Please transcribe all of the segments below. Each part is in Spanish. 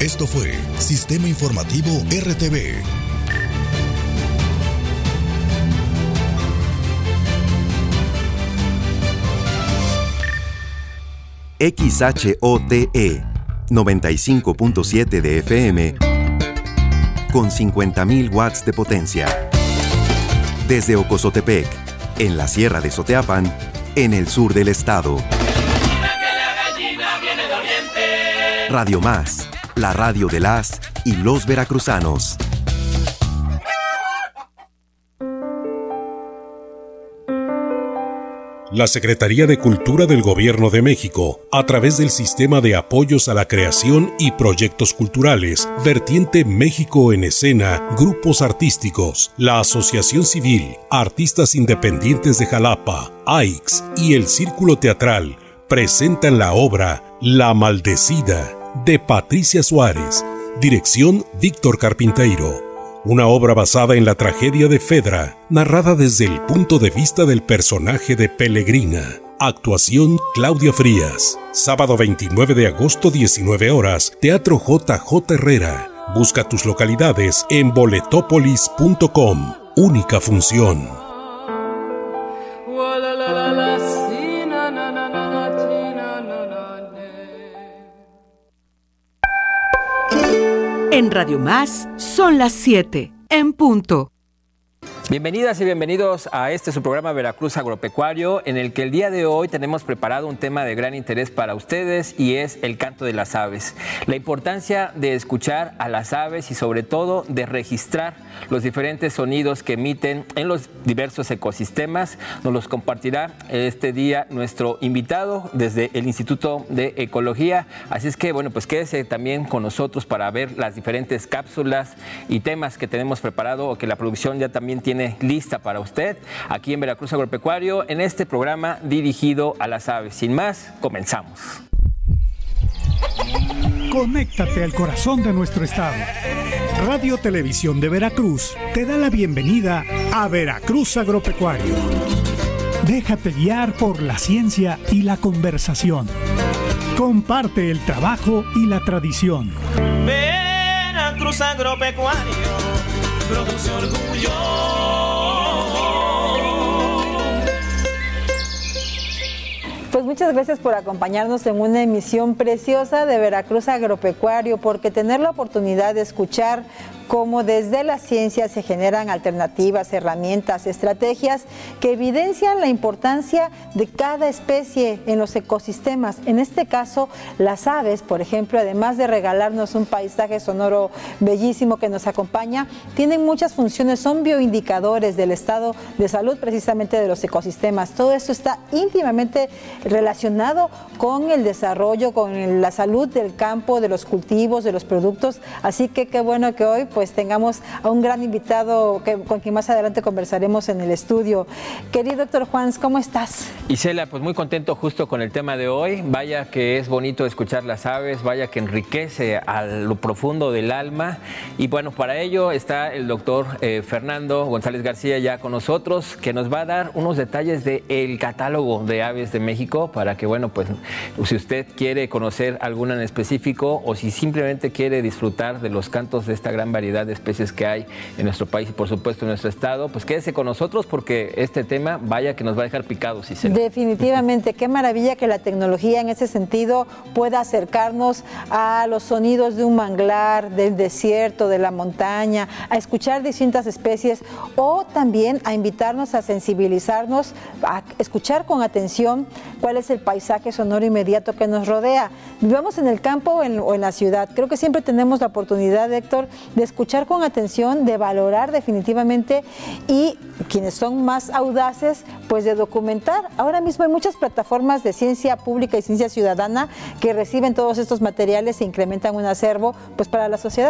Esto fue Sistema Informativo RTV. XHOTE 95.7 de FM con 50.000 watts de potencia. Desde Ocozotepec, en la Sierra de Soteapan, en el sur del estado. Radio Más, la radio de las y los veracruzanos. La Secretaría de Cultura del Gobierno de México, a través del Sistema de Apoyos a la Creación y Proyectos Culturales, Vertiente México en Escena, Grupos Artísticos, la Asociación Civil, Artistas Independientes de Jalapa, AIX y el Círculo Teatral, presentan la obra La Maldecida, de Patricia Suárez, dirección Víctor Carpinteiro. Una obra basada en la tragedia de Fedra, narrada desde el punto de vista del personaje de Pelegrina. Actuación Claudia Frías. Sábado 29 de agosto, 19 horas, Teatro JJ Herrera. Busca tus localidades en boletopolis.com. Única función. En Radio Más son las 7 en punto. Bienvenidas y bienvenidos a su programa Veracruz Agropecuario, en el que el día de hoy tenemos preparado un tema de gran interés para ustedes y es el canto de las aves. La importancia de escuchar a las aves y sobre todo de registrar los diferentes sonidos que emiten en los diversos ecosistemas. Nos los compartirá este día nuestro invitado desde el Instituto de Ecología. Así es que, bueno, pues quédese también con nosotros para ver las diferentes cápsulas y temas que tenemos preparado o que la producción ya también tiene lista para usted aquí en Veracruz Agropecuario, en este programa dirigido a las aves. Sin más, comenzamos. Conéctate al corazón de nuestro estado. Radio Televisión de Veracruz te da la bienvenida a Veracruz Agropecuario. Déjate guiar por la ciencia y la conversación. Comparte el trabajo y la tradición. Veracruz Agropecuario produce orgullo. Pues muchas gracias por acompañarnos en una emisión preciosa de Veracruz Agropecuario, porque tener la oportunidad de escuchar cómo desde la ciencia se generan alternativas, herramientas, estrategias que evidencian la importancia de cada especie en los ecosistemas. En este caso, las aves, por ejemplo, además de regalarnos un paisaje sonoro bellísimo que nos acompaña, tienen muchas funciones, son bioindicadores del estado de salud precisamente de los ecosistemas. Todo esto está íntimamente relacionado con el desarrollo, con la salud del campo, de los cultivos, de los productos. Así que qué bueno que hoy pues tengamos a un gran invitado con quien más adelante conversaremos en el estudio. Querido doctor Juans, ¿cómo estás? Isela, pues muy contento justo con el tema de hoy. Vaya que es bonito escuchar las aves, vaya que enriquece a lo profundo del alma. Y bueno, para ello está el doctor Fernando González García ya con nosotros, que nos va a dar unos detalles del catálogo de aves de México, para que, bueno, pues si usted quiere conocer alguna en específico o si simplemente quiere disfrutar de los cantos de esta gran variedad de especies que hay en nuestro país y por supuesto en nuestro estado, pues quédese con nosotros porque este tema vaya que nos va a dejar picados. Definitivamente, qué maravilla que la tecnología en ese sentido pueda acercarnos a los sonidos de un manglar, del desierto, de la montaña, a escuchar distintas especies o también a invitarnos a sensibilizarnos, a escuchar con atención cuál es el paisaje sonoro inmediato que nos rodea. Vivamos en el campo o en la ciudad. Creo que siempre tenemos la oportunidad, Héctor, de escuchar con atención, de valorar definitivamente y quienes son más audaces, pues de documentar. Ahora mismo hay muchas plataformas de ciencia pública y ciencia ciudadana que reciben todos estos materiales e incrementan un acervo pues para la sociedad.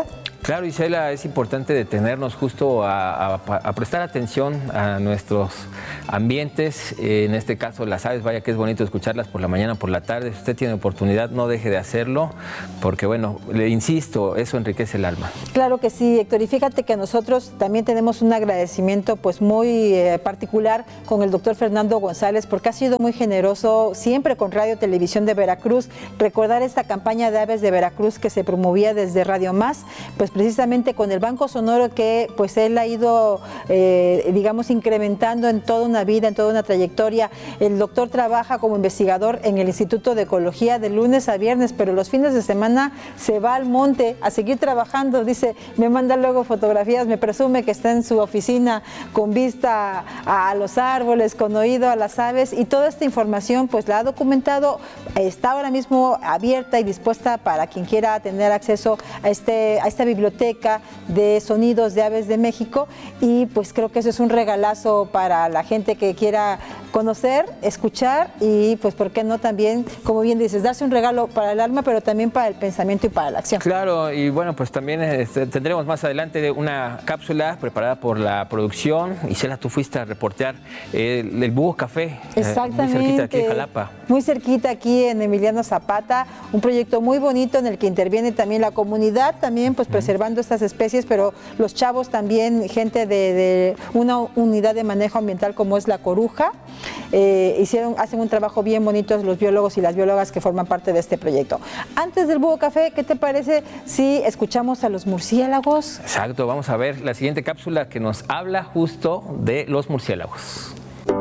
Claro, Isela, es importante detenernos justo a prestar atención a nuestros ambientes, en este caso las aves, vaya que es bonito escucharlas por la mañana, por la tarde. Si usted tiene oportunidad, no deje de hacerlo, porque bueno, le insisto, eso enriquece el alma. Claro que sí, Héctor, y fíjate que nosotros también tenemos un agradecimiento pues muy particular con el doctor Fernando González, porque ha sido muy generoso siempre con Radio Televisión de Veracruz. Recordar esta campaña de aves de Veracruz que se promovía desde Radio Más, pues precisamente con el Banco Sonoro que pues él ha ido, digamos, incrementando en toda una vida, en toda una trayectoria. El doctor trabaja como investigador en el Instituto de Ecología de lunes a viernes, pero los fines de semana se va al monte a seguir trabajando. Dice, me manda luego fotografías, me presume que está en su oficina con vista a los árboles, con oído a las aves, y toda esta información pues la ha documentado, está ahora mismo abierta y dispuesta para quien quiera tener acceso a esta biblioteca de sonidos de aves de México, y pues creo que eso es un regalazo para la gente que quiera conocer, escuchar y pues por qué no también, como bien dices, darse un regalo para el alma, pero también para el pensamiento y para la acción. Claro, y bueno, pues también tendremos más adelante una cápsula preparada por la producción. Isela, tú fuiste a reportear el Búho Café. Exactamente. Muy cerquita aquí en Jalapa. Muy cerquita aquí en Emiliano Zapata, un proyecto muy bonito en el que interviene también la comunidad, también pues preservando estas especies, pero los chavos también, gente de una unidad de manejo ambiental como es La Coruja, hacen un trabajo bien bonito los biólogos y las biólogas que forman parte de este proyecto. Antes del Búho Café, ¿qué te parece si escuchamos a los murciélagos? Exacto, vamos a ver la siguiente cápsula que nos habla justo de los murciélagos.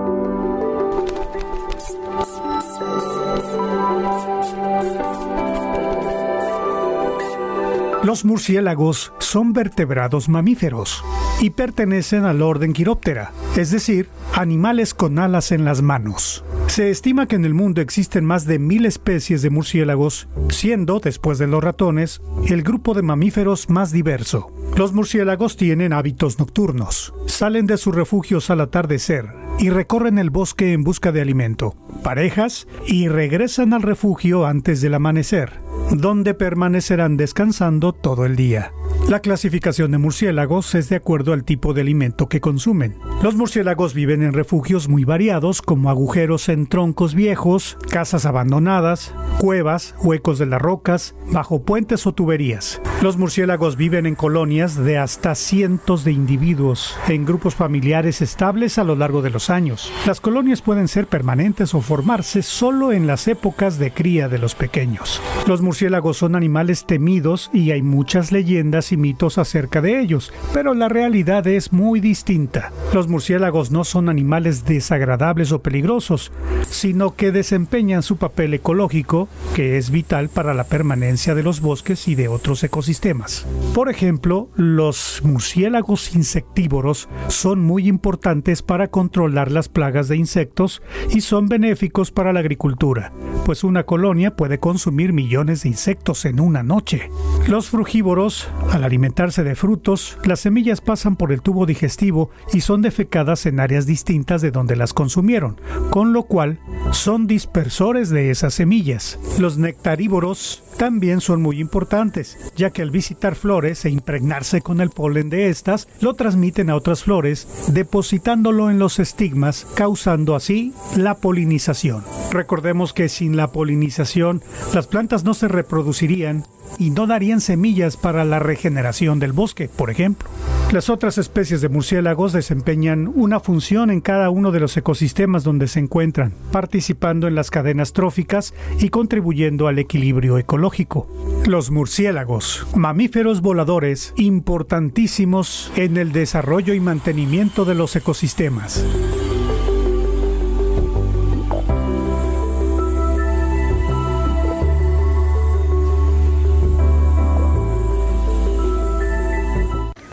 Los murciélagos son vertebrados mamíferos y pertenecen al orden Chiroptera, es decir, animales con alas en las manos. Se estima que en el mundo existen más de 1000 especies de murciélagos, siendo, después de los ratones, el grupo de mamíferos más diverso. Los murciélagos tienen hábitos nocturnos, salen de sus refugios al atardecer y recorren el bosque en busca de alimento, parejas, y regresan al refugio antes del amanecer, donde permanecerán descansando todo el día. La clasificación de murciélagos es de acuerdo al tipo de alimento que consumen. Los murciélagos viven en refugios muy variados, como agujeros en troncos viejos, casas abandonadas, cuevas, huecos de las rocas, bajo puentes o tuberías. Los murciélagos viven en colonias de hasta cientos de individuos, en grupos familiares estables a lo largo de los años. Las colonias pueden ser permanentes o formarse solo en las épocas de cría de los pequeños. Los murciélagos son animales temidos y hay muchas leyendas y mitos acerca de ellos, pero la realidad es muy distinta. Los murciélagos no son animales desagradables o peligrosos, sino que desempeñan su papel ecológico, que es vital para la permanencia de los bosques y de otros ecosistemas. Por ejemplo, los murciélagos insectívoros son muy importantes para controlar las plagas de insectos y son benéficos para la agricultura, pues una colonia puede consumir millones de insectos en una noche. Los frugívoros, al alimentarse de frutos, las semillas pasan por el tubo digestivo y son defecadas en áreas distintas de donde las consumieron, con lo cual son dispersores de esas semillas. Los nectarívoros también son muy importantes, ya que al visitar flores e impregnarse con el polen de estas, lo transmiten a otras flores, depositándolo en los estigmas, causando así la polinización. Recordemos que sin la polinización, las plantas no se reproducirían y no darían semillas para la regeneración del bosque, por ejemplo. Las otras especies de murciélagos desempeñan una función en cada uno de los ecosistemas donde se encuentran, participando en las cadenas tróficas y contribuyendo al equilibrio ecológico. Los murciélagos, mamíferos voladores importantísimos en el desarrollo y mantenimiento de los ecosistemas.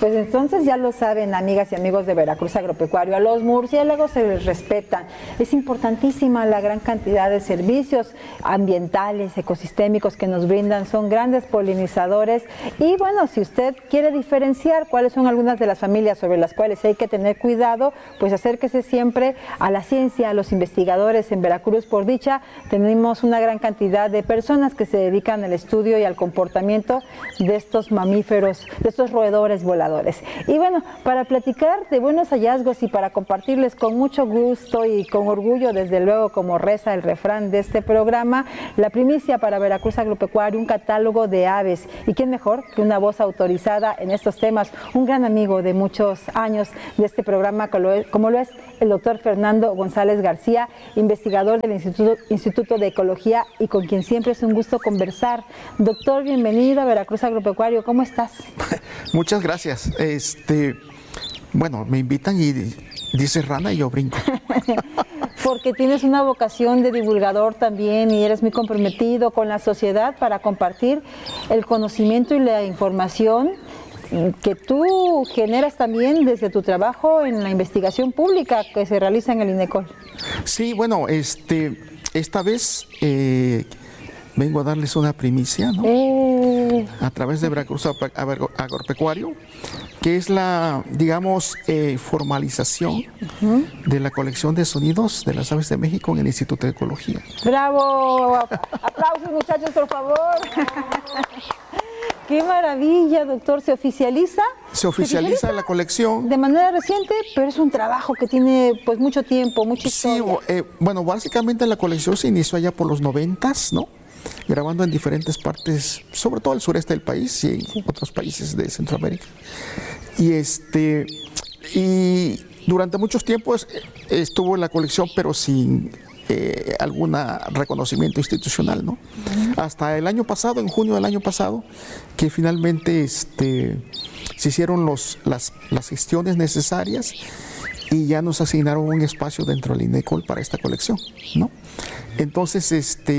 Pues entonces ya lo saben, amigas y amigos de Veracruz Agropecuario, a los murciélagos se les respeta. Es importantísima la gran cantidad de servicios ambientales, ecosistémicos que nos brindan, son grandes polinizadores. Y bueno, si usted quiere diferenciar cuáles son algunas de las familias sobre las cuales hay que tener cuidado, pues acérquese siempre a la ciencia, a los investigadores en Veracruz. Por dicha, tenemos una gran cantidad de personas que se dedican al estudio y al comportamiento de estos mamíferos, de estos roedores voladores. Y bueno, para platicar de buenos hallazgos y para compartirles con mucho gusto y con orgullo, desde luego, como reza el refrán de este programa, la primicia para Veracruz Agropecuario, un catálogo de aves. ¿Y quién mejor que una voz autorizada en estos temas? Un gran amigo de muchos años de este programa, como lo es el doctor Fernando González García, investigador del Instituto de Ecología y con quien siempre es un gusto conversar. Doctor, bienvenido a Veracruz Agropecuario, ¿cómo estás? Muchas gracias. Bueno, me invitan y dice rana y yo brinco. Porque tienes una vocación de divulgador también y eres muy comprometido con la sociedad para compartir el conocimiento y la información que tú generas también desde tu trabajo en la investigación pública que se realiza en el INECOL. Sí, bueno, esta vez vengo a darles una primicia, ¿no? A través de Veracruz Agropecuario, que es la, digamos, formalización de la colección de sonidos de las aves de México en el Instituto de Ecología. ¡Bravo! ¡Aplausos, muchachos, por favor! ¡Qué maravilla, doctor! ¿Se oficializa? Se oficializa la colección. De manera reciente, pero es un trabajo que tiene pues mucho tiempo, mucha historia. Sí, bueno, básicamente la colección se inició allá por los 90s, ¿no? Grabando en diferentes partes, sobre todo el sureste del país y en otros países de Centroamérica. Y durante muchos tiempos estuvo en la colección, pero sin algún reconocimiento institucional, ¿no? Hasta el año pasado, en junio del año pasado, que finalmente se hicieron las gestiones necesarias y ya nos asignaron un espacio dentro del INECOL para esta colección, ¿no? Entonces,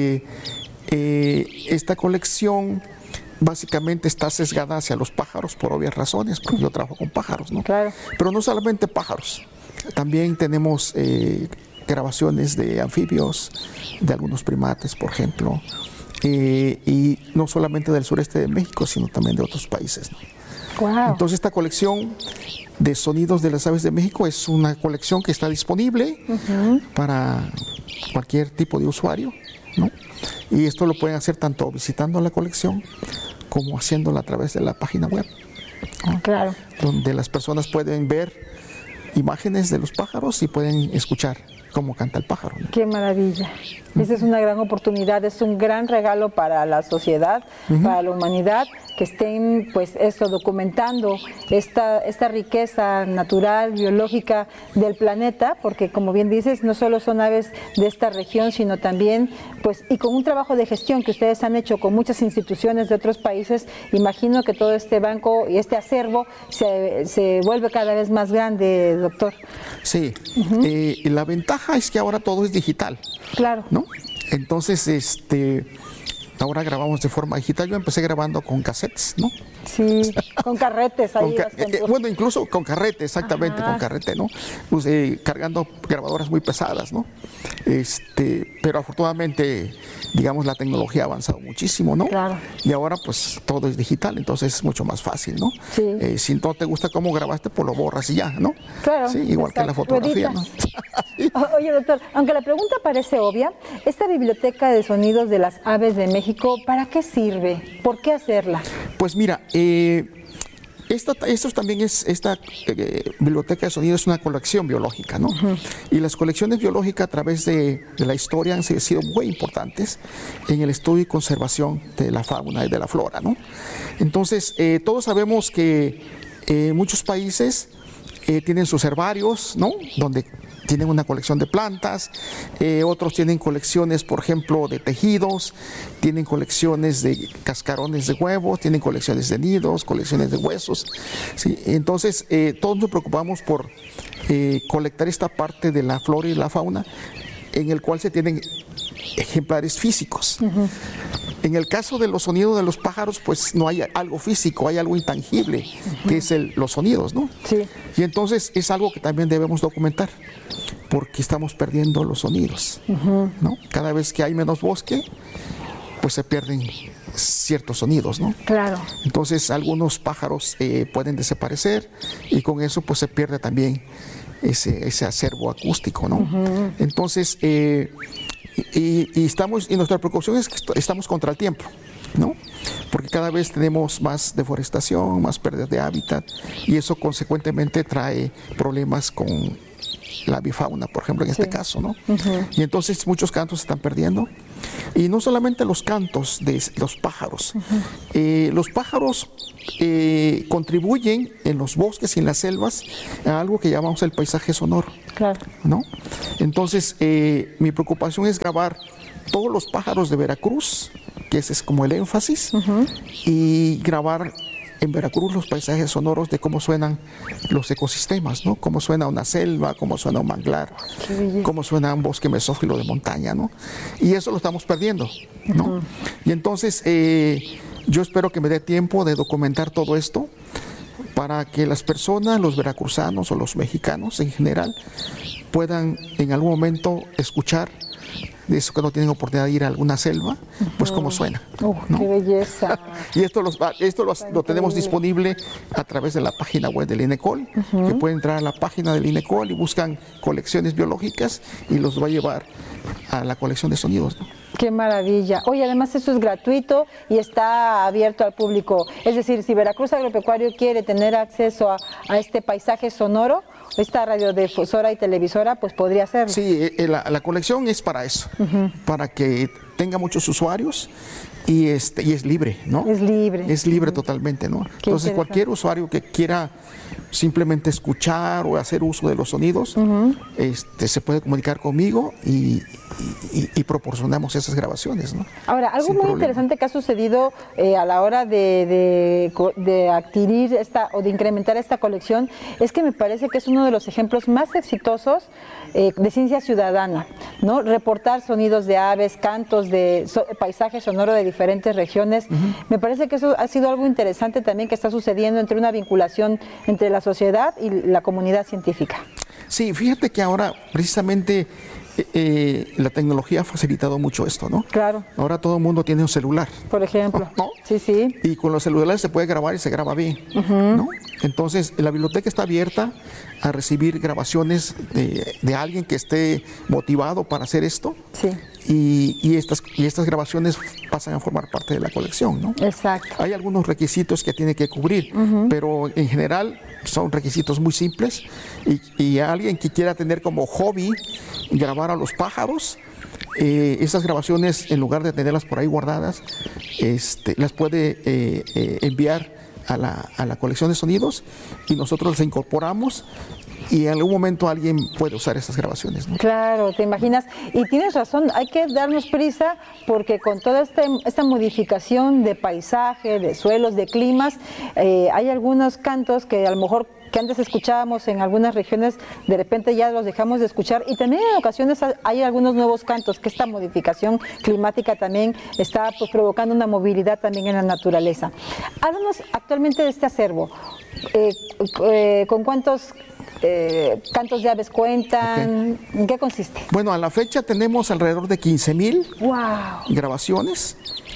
esta colección básicamente está sesgada hacia los pájaros por obvias razones, porque yo trabajo con pájaros, ¿no? Claro. Pero no solamente pájaros, también tenemos grabaciones de anfibios, de algunos primates, por ejemplo, y no solamente del sureste de México, sino también de otros países, ¿no? Wow. Entonces esta colección de sonidos de las aves de México es una colección que está disponible para cualquier tipo de usuario, ¿no? Y esto lo pueden hacer tanto visitando la colección como haciéndolo a través de la página web, ¿no? Claro. Donde las personas pueden ver imágenes de los pájaros y pueden escuchar cómo canta el pájaro, ¿no? ¡Qué maravilla! Esa es una gran oportunidad, es un gran regalo para la sociedad, para la humanidad, que estén pues documentando esta riqueza natural, biológica del planeta, porque como bien dices, no solo son aves de esta región, sino también pues y con un trabajo de gestión que ustedes han hecho con muchas instituciones de otros países, imagino que todo este banco y este acervo se vuelve cada vez más grande, doctor. Sí, y la ventaja es que ahora todo es digital. Claro. ¿No? Entonces, ahora grabamos de forma digital. Yo empecé grabando con cassettes, ¿no? Sí, con carretes ahí. Bueno, incluso con carrete, exactamente, con carrete, ¿no? Cargando grabadoras muy pesadas, ¿no? Pero afortunadamente, digamos, la tecnología ha avanzado muchísimo, ¿no? Claro. Y ahora, pues, todo es digital, entonces es mucho más fácil, ¿no? Sí. Si no te gusta cómo grabaste, pues lo borras y ya, ¿no? Claro. Sí, igual que en la fotografía, ¿no? Oye, doctor, aunque la pregunta parece obvia, esta biblioteca de sonidos de las aves de México, ¿para qué sirve? ¿Por qué hacerla? Pues mira, esta biblioteca de sonidos es una colección biológica, ¿no? Y las colecciones biológicas a través de la historia han sido muy importantes en el estudio y conservación de la fauna y de la flora, ¿no? Entonces, todos sabemos que muchos países tienen sus herbarios, ¿no? Donde tienen una colección de plantas, otros tienen colecciones, por ejemplo, de tejidos, tienen colecciones de cascarones de huevos, tienen colecciones de nidos, colecciones de huesos, ¿sí? Entonces, todos nos preocupamos por colectar esta parte de la flora y la fauna, en el cual se tienen ejemplares físicos. En el caso de los sonidos de los pájaros, pues no hay algo físico, hay algo intangible, que es los sonidos, ¿no? Sí. Y entonces es algo que también debemos documentar, porque estamos perdiendo los sonidos, ¿no? Cada vez que hay menos bosque, pues se pierden ciertos sonidos, ¿no? Claro. Entonces algunos pájaros pueden desaparecer y con eso pues se pierde también ese acervo acústico, ¿no? Entonces, y nuestra preocupación es que estamos contra el tiempo, ¿no? Porque cada vez tenemos más deforestación, más pérdidas de hábitat, y eso consecuentemente trae problemas con la bifauna, por ejemplo, en este caso, ¿no? Y entonces muchos cantos se están perdiendo. Y no solamente los cantos de los pájaros. Los pájaros contribuyen en los bosques y en las selvas a algo que llamamos el paisaje sonoro. Claro. ¿No? Entonces, mi preocupación es grabar todos los pájaros de Veracruz, que ese es como el énfasis, y grabar en Veracruz los paisajes sonoros de cómo suenan los ecosistemas, ¿no? Cómo suena una selva, cómo suena un manglar, cómo suena un bosque mesófilo de montaña, ¿no? Y eso lo estamos perdiendo, ¿no? Y entonces yo espero que me dé tiempo de documentar todo esto para que las personas, los veracruzanos o los mexicanos en general, puedan en algún momento escuchar, de eso que no tienen oportunidad de ir a alguna selva, pues cómo suena, ¿no? ¡Qué belleza! Y esto lo tenemos disponible a través de la página web del INECOL, que pueden entrar a la página del INECOL y buscan colecciones biológicas y los va a llevar a la colección de sonidos, ¿no? ¡Qué maravilla! Oye, además eso es gratuito y está abierto al público. Es decir, si Veracruz Agropecuario quiere tener acceso a este paisaje sonoro, esta radiodifusora y televisora, pues podría hacerlo. Sí, la colección es para eso, para que tenga muchos usuarios y es libre, ¿no? Es libre. Es libre totalmente, ¿no? Entonces cualquier usuario que quiera simplemente escuchar o hacer uso de los sonidos, se puede comunicar conmigo y proporcionamos esas grabaciones, ¿no? Ahora, algo muy interesante que ha sucedido a la hora de adquirir o de incrementar esta colección es que me parece que es uno de los ejemplos más exitosos de ciencia ciudadana, ¿no? Reportar sonidos de aves, cantos de paisaje sonoro de diferentes regiones. Me parece que eso ha sido algo interesante también que está sucediendo entre una vinculación entre la sociedad y la comunidad científica. Sí, fíjate que ahora precisamente la tecnología ha facilitado mucho esto, ¿no? Claro. Ahora todo el mundo tiene un celular. Por ejemplo. ¿No? Sí, sí. Y con los celulares se puede grabar y se graba bien, ¿no? Entonces, la biblioteca está abierta a recibir grabaciones de alguien que esté motivado para hacer esto. Sí. Y estas grabaciones pasan a formar parte de la colección, ¿no? Exacto. Hay algunos requisitos que tiene que cubrir, pero en general son requisitos muy simples y alguien que quiera tener como hobby grabar a los pájaros, esas grabaciones, en lugar de tenerlas por ahí guardadas, las puede enviar a la colección de sonidos y nosotros las incorporamos y en algún momento alguien puede usar esas grabaciones, ¿no? Claro, te imaginas. Y tienes razón, hay que darnos prisa porque con toda esta modificación de paisaje, de suelos, de climas, hay algunos cantos que a lo mejor que antes escuchábamos en algunas regiones, de repente ya los dejamos de escuchar y también en ocasiones hay algunos nuevos cantos, que esta modificación climática también está pues, provocando una movilidad también en la naturaleza. Háblanos actualmente de este acervo, ¿con cuántos cantos de aves cuentan? ¿En qué consiste? Bueno, a la fecha tenemos alrededor de 15,000 grabaciones,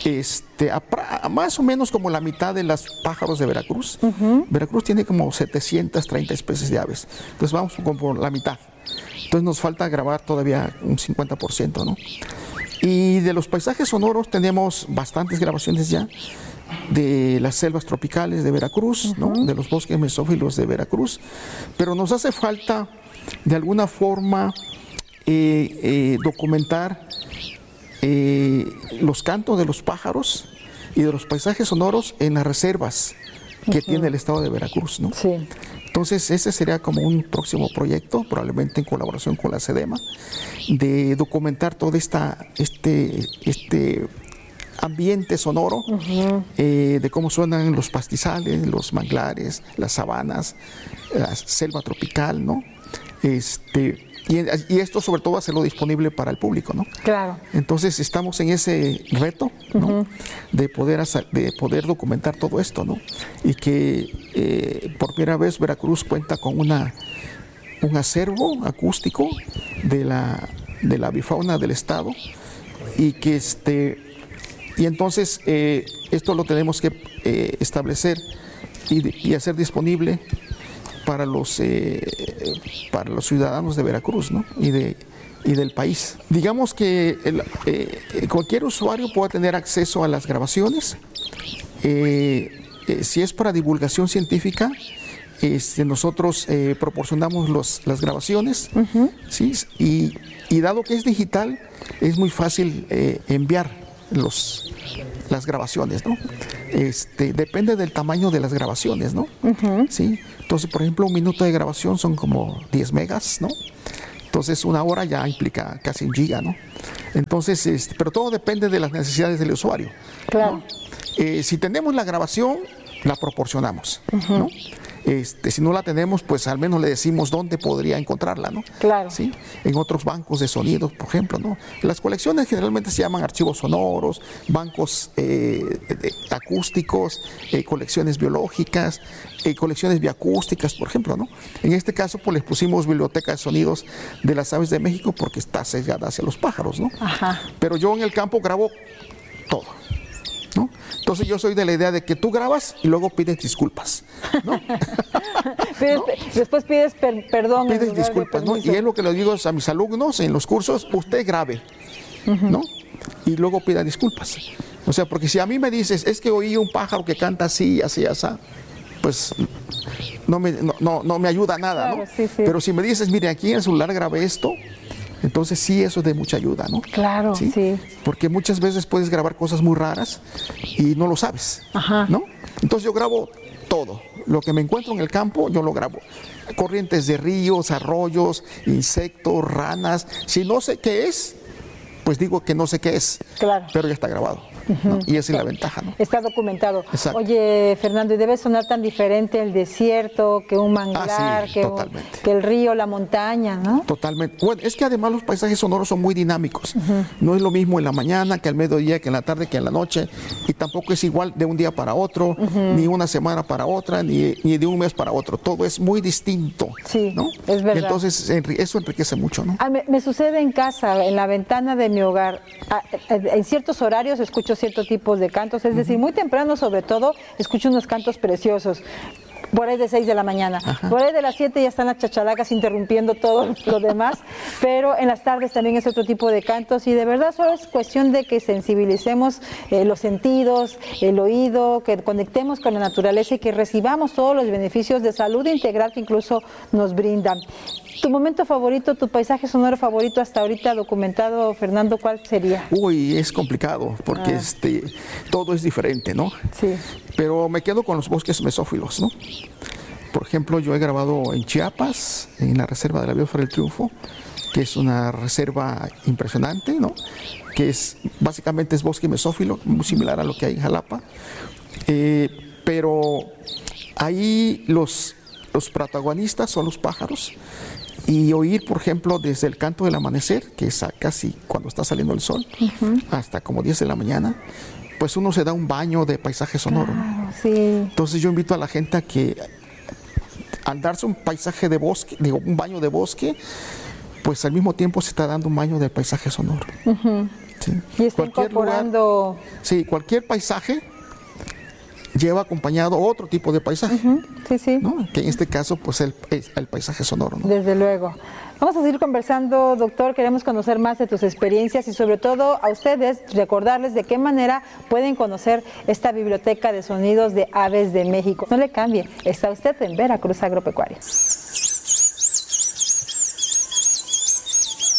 más o menos como la mitad de los pájaros de Veracruz. Veracruz tiene como 730 especies de aves, entonces vamos como por la mitad. Entonces nos falta grabar todavía un 50%, ¿no? Y de los paisajes sonoros tenemos bastantes grabaciones ya, de las selvas tropicales de Veracruz, ¿no? De los bosques mesófilos de Veracruz, pero nos hace falta de alguna forma documentar los cantos de los pájaros y de los paisajes sonoros en las reservas que tiene el estado de Veracruz, ¿no? Sí. Entonces ese sería como un próximo proyecto, probablemente en colaboración con la SEDEMA, de documentar todo este ambiente sonoro, de cómo suenan los pastizales, los manglares, las sabanas, la selva tropical, ¿no? Y esto sobre todo hacerlo disponible para el público, ¿no? Claro. Entonces estamos en ese reto, ¿no? de poder documentar todo esto, ¿no? Y que por primera vez Veracruz cuenta con un acervo acústico de la avifauna del estado, y que y entonces esto lo tenemos que establecer y hacer disponible para los ciudadanos de Veracruz, ¿no? y del país. Digamos que cualquier usuario pueda tener acceso a las grabaciones. Si es para divulgación científica, nosotros proporcionamos las grabaciones, ¿sí? Y dado que es digital, es muy fácil enviar las grabaciones, ¿no? Depende del tamaño de las grabaciones, ¿no? ¿Sí? Entonces, por ejemplo, 1 minuto de grabación son como 10 megas, ¿no? Entonces, 1 hora ya implica casi 1 giga, ¿no? Entonces, pero todo depende de las necesidades del usuario. Claro. ¿No? Si tenemos la grabación, la proporcionamos, ¿no? Si no la tenemos, pues al menos le decimos dónde podría encontrarla, ¿no? Claro. ¿Sí? En otros bancos de sonidos, por ejemplo, ¿no? Las colecciones generalmente se llaman archivos sonoros, bancos acústicos, colecciones biológicas, colecciones bioacústicas, por ejemplo, ¿no? En este caso, pues les pusimos Biblioteca de Sonidos de las Aves de México porque está sesgada hacia los pájaros, ¿no? Ajá. Pero yo en el campo grabo todo, ¿no? Entonces yo soy de la idea de que tú grabas y luego pides disculpas, ¿no? ¿No? Después pides perdón. Pides disculpas, ¿no? Y es lo que les digo a mis alumnos en los cursos: usted grabe, ¿no? Y luego pida disculpas. O sea, porque si a mí me dices, es que oí un pájaro que canta así, así, así, pues no me ayuda a nada, claro, ¿no? Sí, sí. Pero si me dices, mire, aquí en el celular grabé esto, entonces sí, eso es de mucha ayuda, ¿no? Claro, sí. Porque muchas veces puedes grabar cosas muy raras y no lo sabes, ¿no? Entonces yo grabo todo. Lo que me encuentro en el campo, yo lo grabo. Corrientes de ríos, arroyos, insectos, ranas. Si no sé qué es, pues digo que no sé qué es. Claro. Pero ya está grabado. ¿No? Y esa es la ventaja, ¿no? Está documentado. Exacto. Oye, Fernando, ¿y debe sonar tan diferente el desierto que un manglar, sí, que el río, la montaña, ¿no? Totalmente. Bueno, es que además los paisajes sonoros son muy dinámicos. No es lo mismo en la mañana que al mediodía, que en la tarde, que en la noche, y tampoco es igual de un día para otro, ni una semana para otra, ni de un mes para otro. Todo es muy distinto. Sí, ¿no? Es verdad. Y entonces eso enriquece mucho, ¿no? Me sucede en casa, en la ventana de mi hogar. En ciertos horarios escucho ciertos tipos de cantos, es decir, muy temprano sobre todo, escucho unos cantos preciosos. Por ahí de 6 de la mañana. Ajá. Por ahí de las 7 ya están las chachalacas interrumpiendo todo lo demás, pero en las tardes también es otro tipo de cantos, y de verdad solo es cuestión de que sensibilicemos los sentidos, el oído, que conectemos con la naturaleza y que recibamos todos los beneficios de salud integral que incluso nos brindan. ¿Tu momento favorito, tu paisaje sonoro favorito hasta ahorita documentado, Fernando, cuál sería? Uy, es complicado porque todo es diferente, ¿no? Sí. Pero me quedo con los bosques mesófilos, ¿no? Por ejemplo, yo he grabado en Chiapas, en la reserva de la Biosfera del Triunfo, que es una reserva impresionante, ¿no? Que básicamente es bosque mesófilo, muy similar a lo que hay en Jalapa. Pero ahí los protagonistas son los pájaros. Y oír, por ejemplo, desde el canto del amanecer, que es casi cuando está saliendo el sol, hasta como 10 de la mañana, pues uno se da un baño de paisaje sonoro. Claro, sí. Entonces yo invito a la gente a que al darse un paisaje de bosque, digo, un baño de bosque, pues al mismo tiempo se está dando un baño de paisaje sonoro. ¿Sí? Y está incorporando... Sí, cualquier paisaje lleva acompañado otro tipo de paisaje, sí, sí. ¿no? Que en este caso, pues el paisaje sonoro, ¿no? Desde luego. Vamos a seguir conversando, doctor. Queremos conocer más de tus experiencias y sobre todo a ustedes recordarles de qué manera pueden conocer esta biblioteca de sonidos de Aves de México. No le cambie, está usted en Veracruz Agropecuario.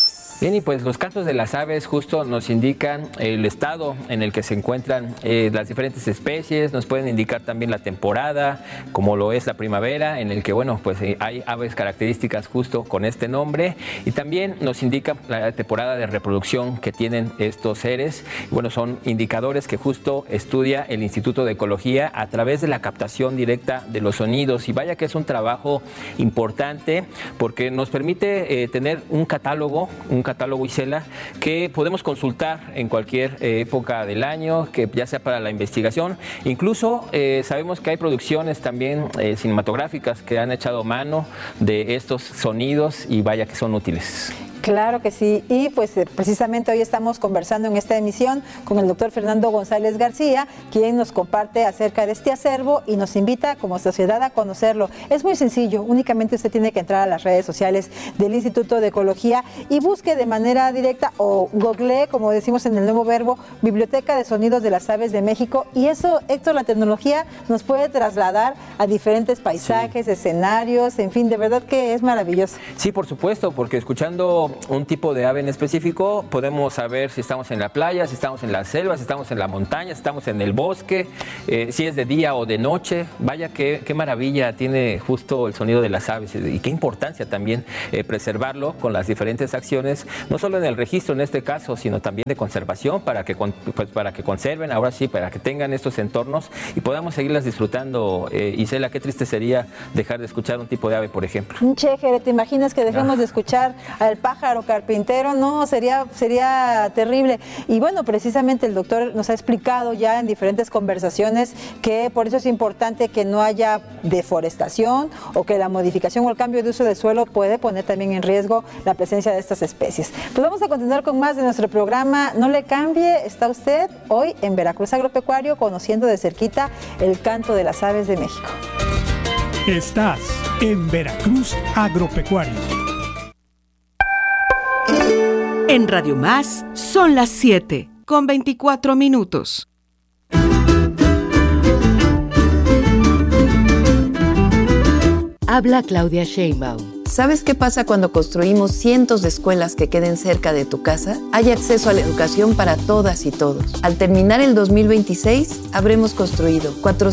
Bien, y pues los cantos de las aves justo nos indican el estado en el que se encuentran las diferentes especies, nos pueden indicar también la temporada, como lo es la primavera, en el que, bueno, pues hay aves características justo con este nombre, y también nos indica la temporada de reproducción que tienen estos seres. Bueno, son indicadores que justo estudia el Instituto de Ecología a través de la captación directa de los sonidos, y vaya que es un trabajo importante porque nos permite tener un catálogo, Isela, que podemos consultar en cualquier época del año, que ya sea para la investigación. Incluso sabemos que hay producciones también cinematográficas que han echado mano de estos sonidos y vaya que son útiles. Claro que sí, y pues precisamente hoy estamos conversando en esta emisión con el doctor Fernando González García, quien nos comparte acerca de este acervo y nos invita como sociedad a conocerlo. Es muy sencillo, únicamente usted tiene que entrar a las redes sociales del Instituto de Ecología y busque de manera directa o googlee, como decimos en el nuevo verbo, Biblioteca de Sonidos de las Aves de México, y eso, Héctor, la tecnología nos puede trasladar a diferentes paisajes, escenarios, en fin, de verdad que es maravilloso. Sí, por supuesto, porque escuchando un tipo de ave en específico podemos saber si estamos en la playa, si estamos en la selva, si estamos en la montaña, si estamos en el bosque, si es de día o de noche. Vaya qué maravilla tiene justo el sonido de las aves y qué importancia también preservarlo con las diferentes acciones, no solo en el registro en este caso, sino también de conservación para que conserven, ahora sí, para que tengan estos entornos y podamos seguirlas disfrutando. Isela, qué triste sería dejar de escuchar un tipo de ave, por ejemplo. Un chéjere, ¿te imaginas que dejemos de escuchar al pájaro carpintero? No, sería terrible. Y bueno, precisamente el doctor nos ha explicado ya en diferentes conversaciones que por eso es importante que no haya deforestación o que la modificación o el cambio de uso del suelo puede poner también en riesgo la presencia de estas especies. Pues vamos a continuar con más de nuestro programa. No le cambie, está usted hoy en Veracruz Agropecuario conociendo de cerquita el canto de las aves de México. Estás en Veracruz Agropecuario. En Radio Más son las 7:24. Habla Claudia Sheinbaum. ¿Sabes qué pasa cuando construimos cientos de escuelas que queden cerca de tu casa? Hay acceso a la educación para todas y todos. Al terminar el 2026, habremos construido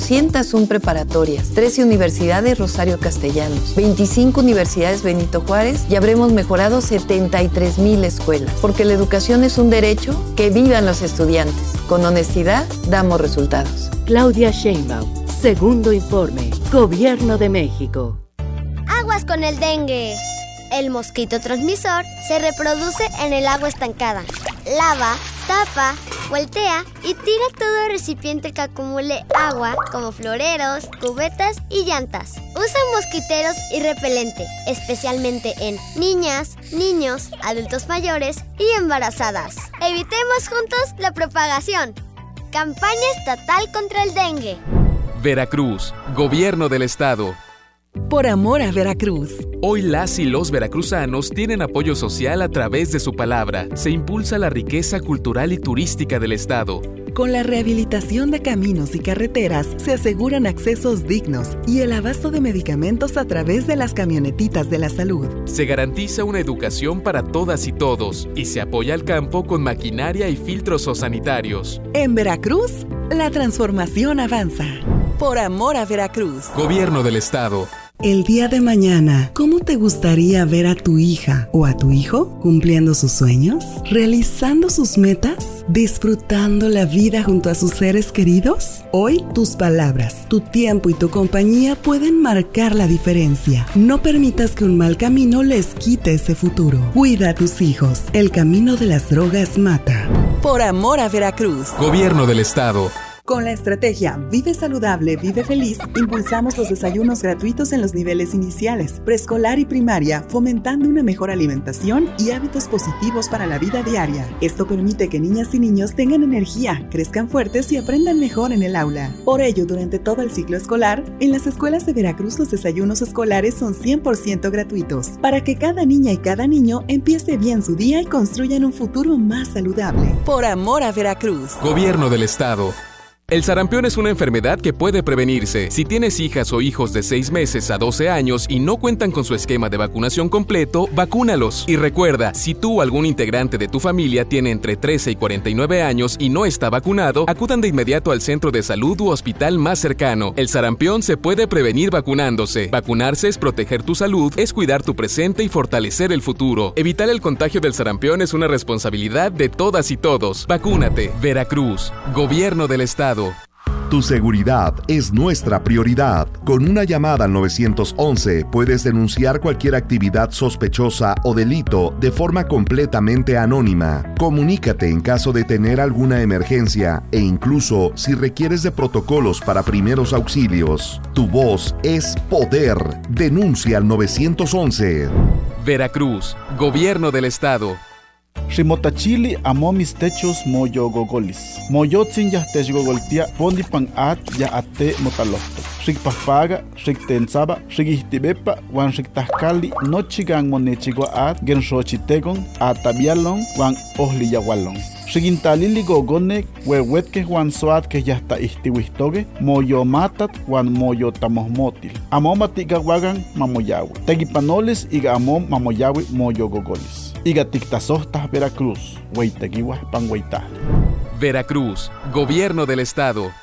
401 preparatorias, 13 universidades Rosario Castellanos, 25 universidades Benito Juárez y habremos mejorado 73,000 escuelas. Porque la educación es un derecho, que vivan los estudiantes. Con honestidad, damos resultados. Claudia Sheinbaum, segundo informe, Gobierno de México. Aguas con el dengue. El mosquito transmisor se reproduce en el agua estancada. Lava, tapa, voltea y tira todo recipiente que acumule agua, como floreros, cubetas y llantas. Usa mosquiteros y repelente, especialmente en niñas, niños, adultos mayores y embarazadas. Evitemos juntos la propagación. Campaña estatal contra el dengue. Veracruz, Gobierno del Estado. Por amor a Veracruz. Hoy las y los veracruzanos tienen apoyo social a través de su palabra. Se impulsa la riqueza cultural y turística del Estado. Con la rehabilitación de caminos y carreteras se aseguran accesos dignos y el abasto de medicamentos a través de las camionetitas de la salud. Se garantiza una educación para todas y todos y se apoya al campo con maquinaria y filtros sanitarios. En Veracruz, la transformación avanza. Por amor a Veracruz. Gobierno del Estado. El día de mañana, ¿cómo te gustaría ver a tu hija o a tu hijo cumpliendo sus sueños? ¿Realizando sus metas? ¿Disfrutando la vida junto a sus seres queridos? Hoy, tus palabras, tu tiempo y tu compañía pueden marcar la diferencia. No permitas que un mal camino les quite ese futuro. Cuida a tus hijos. El camino de las drogas mata. Por amor a Veracruz. Gobierno del Estado. Con la estrategia Vive Saludable, Vive Feliz, impulsamos los desayunos gratuitos en los niveles iniciales, preescolar y primaria, fomentando una mejor alimentación y hábitos positivos para la vida diaria. Esto permite que niñas y niños tengan energía, crezcan fuertes y aprendan mejor en el aula. Por ello, durante todo el ciclo escolar, en las escuelas de Veracruz los desayunos escolares son 100% gratuitos, para que cada niña y cada niño empiece bien su día y construyan un futuro más saludable. Por amor a Veracruz. Gobierno del Estado. El sarampión es una enfermedad que puede prevenirse. Si tienes hijas o hijos de 6 meses a 12 años y no cuentan con su esquema de vacunación completo, vacúnalos. Y recuerda, si tú o algún integrante de tu familia tiene entre 13 y 49 años y no está vacunado, acudan de inmediato al centro de salud u hospital más cercano. El sarampión se puede prevenir vacunándose. Vacunarse es proteger tu salud, es cuidar tu presente y fortalecer el futuro. Evitar el contagio del sarampión es una responsabilidad de todas y todos. Vacúnate. Veracruz, Gobierno del Estado. Tu seguridad es nuestra prioridad. Con una llamada al 911 puedes denunciar cualquier actividad sospechosa o delito de forma completamente anónima. Comunícate en caso de tener alguna emergencia e incluso si requieres de protocolos para primeros auxilios. Tu voz es poder. Denuncia al 911. Veracruz, Gobierno del Estado. Ximotachili amo mis techos moyo gogolis. Moyotzin yahtech gogoltia pondi pan at ya ate motalohto. Xikpafaga, xiktensaba, xikihtibepa, wan xiktahkali nochigan monechigua at genshochitegon atabialon wan ohliyawalon. Xigintalili gogonek huehuetke wan soat que yahta ihtiwihtoge moyo matat wan moyo tamohmotil. Amo matigawagan mamoyawi. Tegipanoles iga amo mamoyawi moyo gogolis. Iga tiktasohtas Veracruz, hueiteguiwas pan hueitaj. Veracruz, Gobierno del Estado.